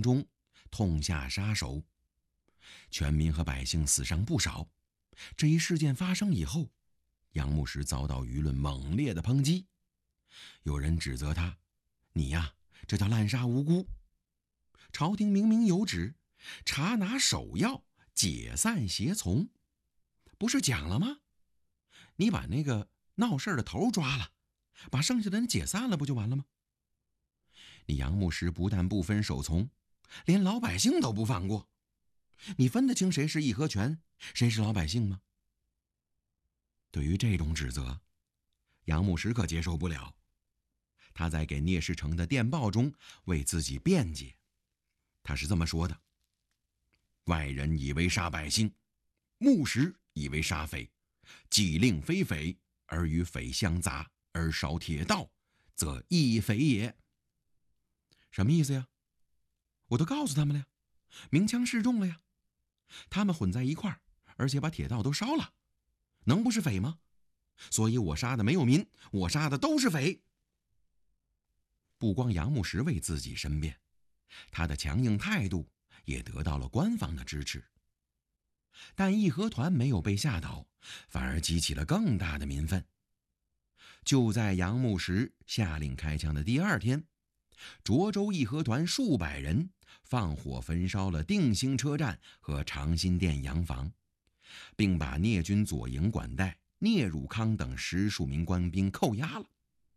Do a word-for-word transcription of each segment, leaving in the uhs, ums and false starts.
乱中痛下杀手，全民和百姓死伤不少。这一事件发生以后，杨牧石遭到舆论猛烈的抨击，有人指责他：“你呀，这叫滥杀无辜。朝廷明明有旨，查拿首要，解散胁从，不是讲了吗？你把那个闹事的头抓了，把剩下的人解散了，不就完了吗？你杨牧石不但不分首从，连老百姓都不放过，你分得清谁是义和拳，谁是老百姓吗？”对于这种指责，杨牧石可接受不了。他在给聂士成的电报中为自己辩解，他是这么说的：“外人以为杀百姓，牧石以为杀匪，既令非匪，而与匪相杂，而烧铁道，则亦匪也。”什么意思呀？我都告诉他们了呀，鸣枪示众了呀，他们混在一块儿，而且把铁道都烧了，能不是匪吗？所以我杀的没有民，我杀的都是匪。不光杨牧石为自己申辩，他的强硬态度也得到了官方的支持。但义和团没有被吓倒，反而激起了更大的民愤。就在杨牧石下令开枪的第二天，涿州义和团数百人放火焚烧了定兴车站和长辛店洋房，并把聂军左营管带聂汝康等十数名官兵扣押了。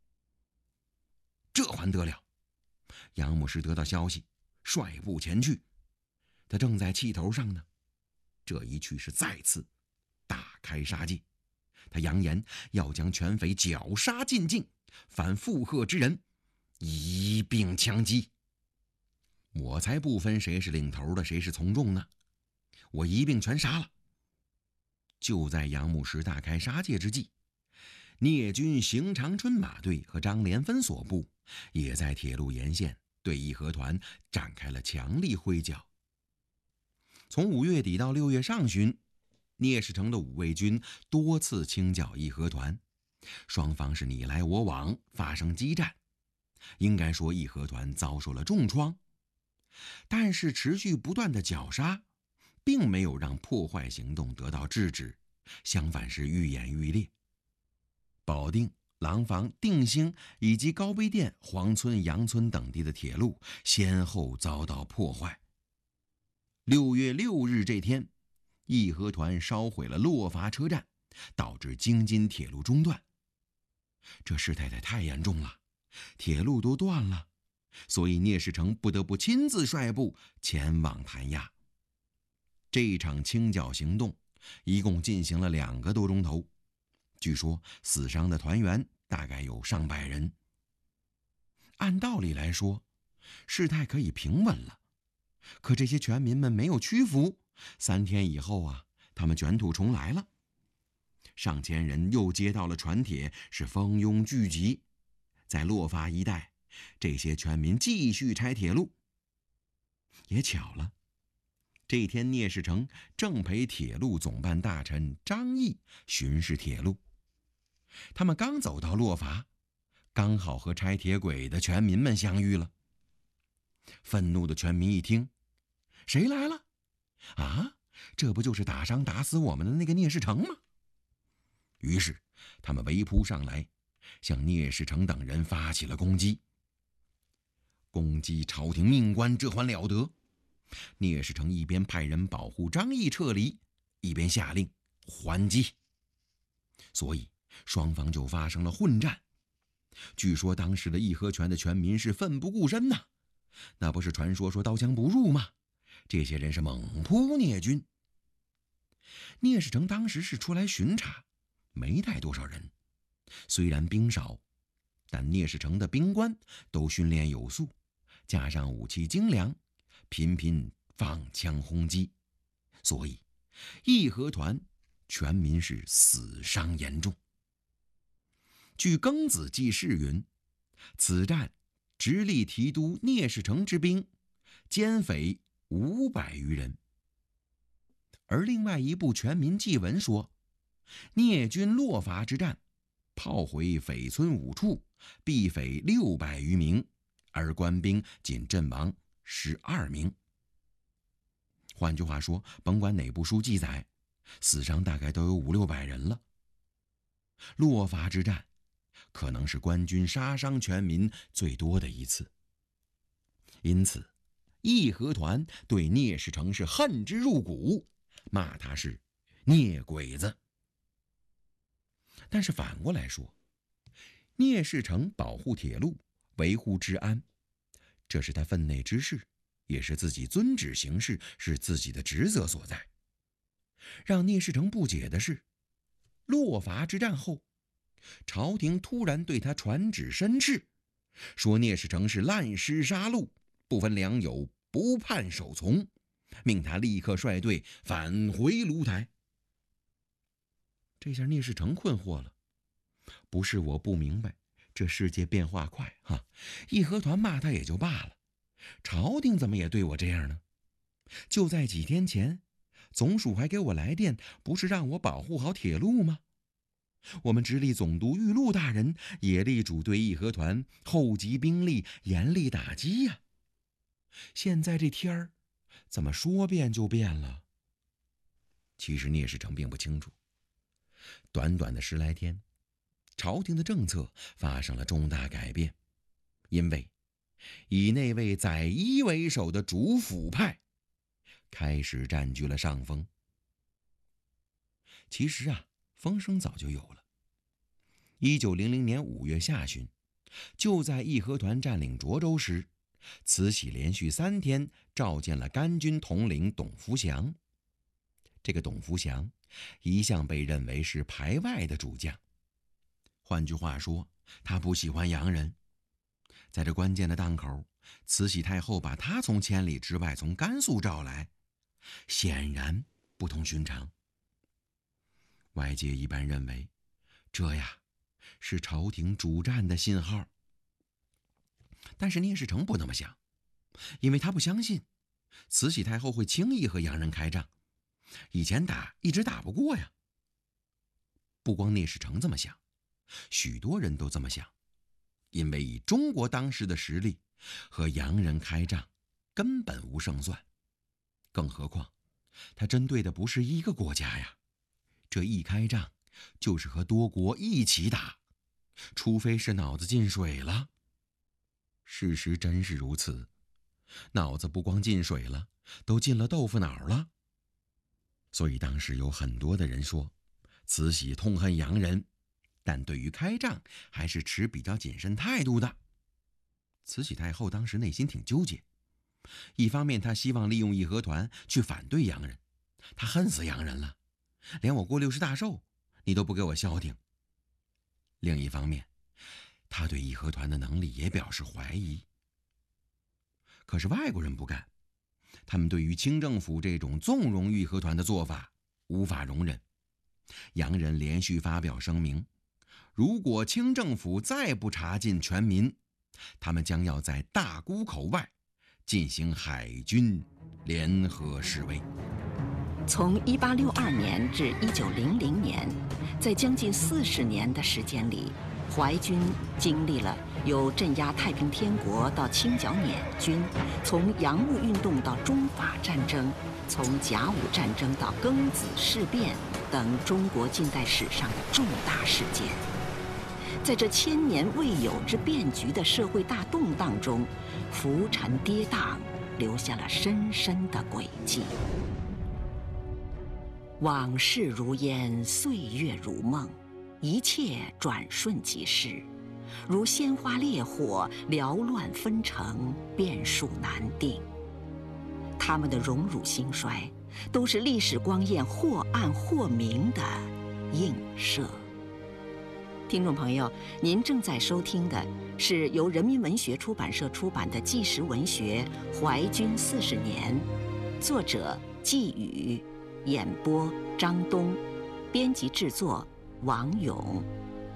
这还得了！杨牧石得到消息，率部前去。他正在气头上呢，这一去是再次大开杀戒。他扬言要将全匪绞杀尽尽，凡附和之人一并枪击。我才不分谁是领头的，谁是从众呢，我一并全杀了。就在杨牧石大开杀戒之际，聂军邢长春马队和张连芬所部也在铁路沿线对义和团展开了强力挥剿。从五月底到六月上旬，聂士成的五卫军多次清剿义和团，双方是你来我往，发生激战。应该说义和团遭受了重创，但是持续不断的绞杀并没有让破坏行动得到制止，相反是愈演愈烈。保定、廊坊、定兴以及高碑店、黄村、杨村等地的铁路先后遭到破坏。六月六日这天，义和团烧毁了洛伐车站，导致京津铁路中断。这事态太严重了，铁路都断了，所以聂士成不得不亲自率部前往谭压。这一场清剿行动一共进行了两个多钟头，据说死伤的团员大概有上百人。按道理来说，事态可以平稳了，可这些全民们没有屈服。三天以后啊，他们卷土重来了。上千人又接到了传帖，是蜂拥聚集。在洛发一带，这些全民继续拆铁路。也巧了，这天聂士成正陪铁路总办大臣张毅巡视铁路。他们刚走到洛伐，刚好和拆铁轨的全民们相遇了。愤怒的全民一听，谁来了？啊，这不就是打伤打死我们的那个聂士成吗？于是他们围扑上来，向聂士成等人发起了攻击。攻击朝廷命官，这还了得！聂士成一边派人保护张毅撤离，一边下令还击。所以双方就发生了混战。据说当时的义和拳的全民是奋不顾身呐，那不是传说说刀枪不入吗？这些人是猛扑聂军。聂士成当时是出来巡查，没带多少人。虽然兵少，但聂士成的兵官都训练有素，加上武器精良，频频放枪轰击，所以义和团全民是死伤严重。据庚子记事云，此战直隶提督聂士成之兵歼匪五百余人。而另外一部全民祭文说，聂军洛伐之战，炮毁匪村五处，毙匪六百余名，而官兵仅阵亡十二名。换句话说，甭管哪部书记载，死伤大概都有五六百人了。洛伐之战可能是官军杀伤全民最多的一次，因此义和团对聂士成是恨之入骨，骂他是聂鬼子。但是反过来说，聂士成保护铁路，维护治安，这是他分内之事，也是自己遵旨行事，是自己的职责所在。让聂士成不解的是，洛伐之战后，朝廷突然对他传旨申斥，说聂士成是滥施杀戮，不分良友，不判守从，命他立刻率队返回卢台。这下聂士成困惑了，不是我不明白，这世界变化快哈，义和团骂他也就罢了，朝廷怎么也对我这样呢？就在几天前，总署还给我来电，不是让我保护好铁路吗？我们直隶总督玉禄大人也力主对义和团厚集兵力，严厉打击呀、啊。现在这天儿怎么说变就变了？其实聂士成并不清楚，短短的十来天，朝廷的政策发生了重大改变，因为以那位载一为首的主辅派开始占据了上风。其实啊，风声早就有了。一九零零年五月下旬，就在义和团占领涿州时，慈禧连续三天召见了甘军统领董福祥。这个董福祥一向被认为是排外的主将，换句话说，他不喜欢洋人。在这关键的档口，慈禧太后把他从千里之外从甘肃召来，显然不同寻常。外界一般认为，这呀是朝廷主战的信号。但是聂士成不那么想，因为他不相信慈禧太后会轻易和洋人开仗，以前打一直打不过呀。不光聂士成这么想，许多人都这么想，因为以中国当时的实力，和洋人开仗根本无胜算。更何况他针对的不是一个国家呀，这一开仗就是和多国一起打，除非是脑子进水了。事实真是如此，脑子不光进水了，都进了豆腐脑了。所以当时有很多的人说，慈禧痛恨洋人，但对于开仗还是持比较谨慎态度的。慈禧太后当时内心挺纠结，一方面她希望利用义和团去反对洋人，她恨死洋人了，连我过六十大寿你都不给我消停。另一方面，他对义和团的能力也表示怀疑。可是外国人不干，他们对于清政府这种纵容义和团的做法无法容忍。洋人连续发表声明，如果清政府再不查禁全民，他们将要在大沽口外进行海军联合示威。 从一八六二年至一九零零年，在将近四十年的时间里，淮军经历了由镇压太平天国到清剿捻军，从洋务运动到中法战争，从甲午战争到庚子事变等中国近代史上的重大事件。在这千年未有之变局的社会大动荡中，浮沉跌宕，留下了深深的轨迹。往事如烟，岁月如梦，一切转瞬即逝，如鲜花烈火，缭乱纷呈，变数难定。他们的荣辱兴衰，都是历史光焰或暗或明的映射。听众朋友，您正在收听的是由人民文学出版社出版的纪实文学《淮军四十年》，作者季宇，演播张东，编辑制作王勇。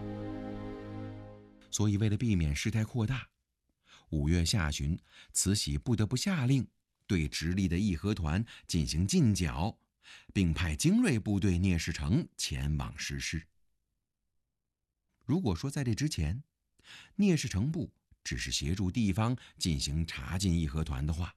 所以为了避免事态扩大，五月下旬，慈禧不得不下令对直隶的义和团进行禁剿，并派精锐部队聂士成前往实施。如果说在这之前，聂士成部只是协助地方进行查禁义和团的话，